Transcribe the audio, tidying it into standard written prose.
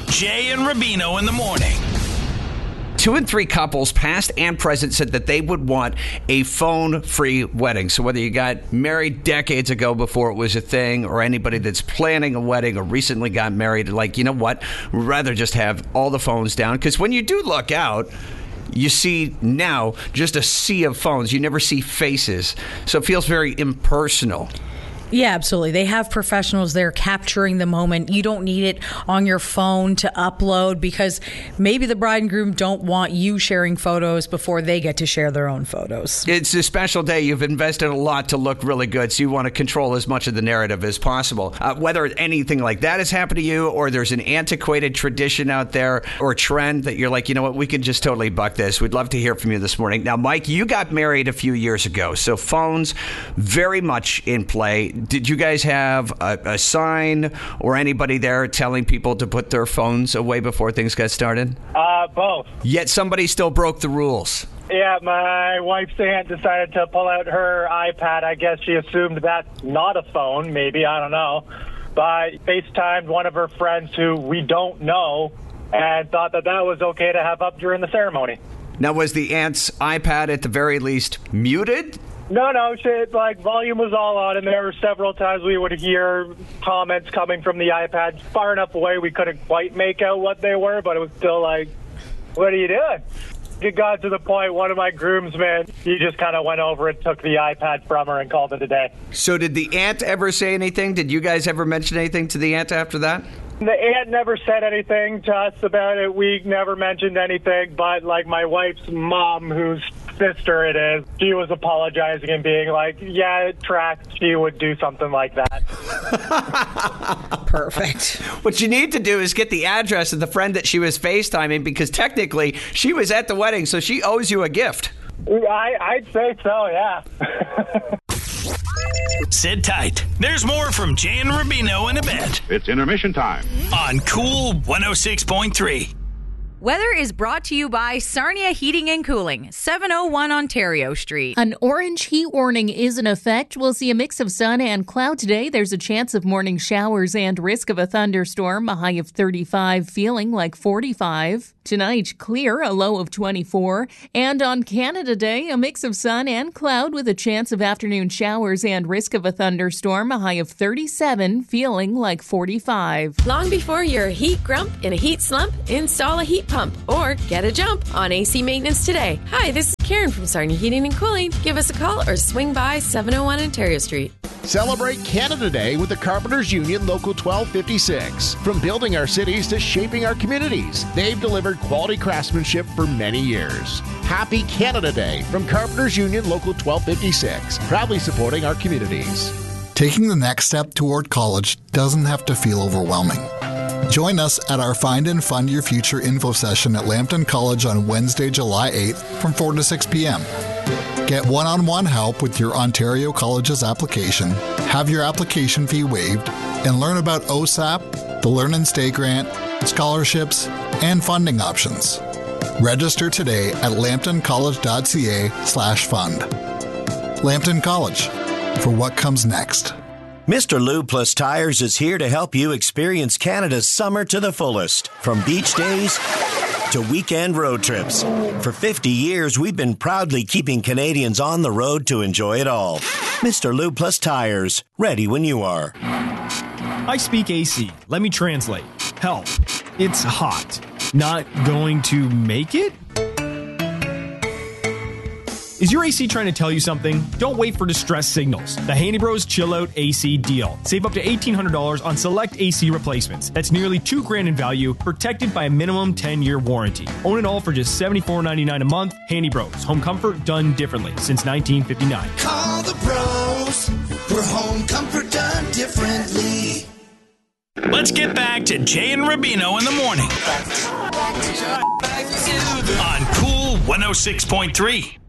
Jay and Rubino in the morning. 2 and 3 couples, past and present, said that they would want a phone-free wedding. So whether you got married decades ago before it was a thing, or anybody that's planning a wedding or recently got married, like, you know what, we'd rather just have all the phones down. Because when you do look out, you see now just a sea of phones. You never see faces. So it feels very impersonal. Yeah, absolutely. They have professionals there capturing the moment. You don't need it on your phone to upload because maybe the bride and groom don't want you sharing photos before they get to share their own photos. It's a special day. You've invested a lot to look really good, so you want to control as much of the narrative as possible. Whether anything like that has happened to you, or there's an antiquated tradition out there or trend that you're like, you know what, we could just totally buck this. We'd love to hear from you this morning. Now, Mike, you got married a few years ago, so phones very much in play. Did you guys have a sign or anybody there telling people to put their phones away before things got started? Both. Yet somebody still broke the rules. Yeah, my wife's aunt decided to pull out her iPad. I guess she assumed that's not a phone, maybe, I don't know. But FaceTimed one of her friends who we don't know and thought that was okay to have up during the ceremony. Now, was the aunt's iPad at the very least muted? No, shit, volume was all on, and there were several times we would hear comments coming from the iPad far enough away we couldn't quite make out what they were, but it was still like, what are you doing? It got to the point, one of my groomsmen, he just kind of went over and took the iPad from her and called it a day. So did the aunt ever say anything? Did you guys ever mention anything to the aunt after that? The aunt never said anything to us about it. We never mentioned anything, but my wife's mom, whose sister it is, she was apologizing and being like, yeah, it tracks. She would do something like that. Perfect. What you need to do is get the address of the friend that she was FaceTiming, because technically she was at the wedding, so she owes you a gift. I'd say so, yeah. Sit tight. There's more from Jay and Rubino in a bit. It's intermission time On Cool 106.3. Weather is brought to you by Sarnia Heating and Cooling, 701 Ontario Street. An orange heat warning is in effect. We'll see a mix of sun and cloud today. There's a chance of morning showers and risk of a thunderstorm, a high of 35, feeling like 45. Tonight, clear, a low of 24. And on Canada Day, a mix of sun and cloud with a chance of afternoon showers and risk of a thunderstorm, a high of 37, feeling like 45. Long before you're a heat grump in a heat slump, install a heat pump or get a jump on AC maintenance today. Hi, this is Karen from Sarnia Heating and Cooling. Give us a call or swing by 701 Ontario Street. Celebrate Canada Day with the Carpenters Union Local 1256. From building our cities to shaping our communities, they've delivered quality craftsmanship for many years. Happy Canada Day from Carpenters Union Local 1256, proudly supporting our communities. Taking the next step toward college doesn't have to feel overwhelming. Join us at our Find and Fund Your Future info session at Lambton College on Wednesday, July 8th from 4 to 6 p.m. Get one-on-one help with your Ontario College's application, have your application fee waived, and learn about OSAP, the Learn and Stay Grant, scholarships, and funding options. Register today at lambtoncollege.ca/fund. Lambton College, for what comes next. Mr. Lube Plus Tires is here to help you experience Canada's summer to the fullest. From beach days to weekend road trips. For 50 years, we've been proudly keeping Canadians on the road to enjoy it all. Mr. Lube Plus Tires, ready when you are. I speak AC. Let me translate. Help. It's hot. Not going to make it? Is your AC trying to tell you something? Don't wait for distress signals. The Handy Bros Chill Out AC deal. Save up to $1,800 on select AC replacements. That's nearly $2,000 in value, protected by a minimum 10-year warranty. Own it all for just $74.99 a month. Handy Bros. Home comfort done differently since 1959. Call the pros for home comfort done differently. Let's get back to Jay and Rubino in the morning. On Cool 106.3.